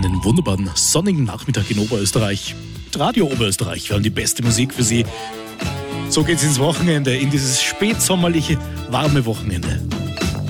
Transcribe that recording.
einen wunderbaren sonnigen Nachmittag in Oberösterreich. Mit Radio Oberösterreich, wir haben die beste Musik für Sie. So geht's ins Wochenende, in dieses spätsommerliche, warme Wochenende.